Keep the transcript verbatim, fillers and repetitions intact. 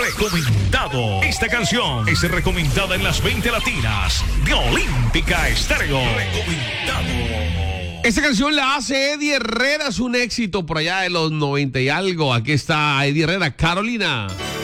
Recomendado. Esta canción es recomendada en las veinte latinas de Olímpica Estéreo. Recomendado. Esta canción la hace Eddie Herrera, es un éxito por allá de los noventa y algo. Aquí está Eddie Herrera, Carolina.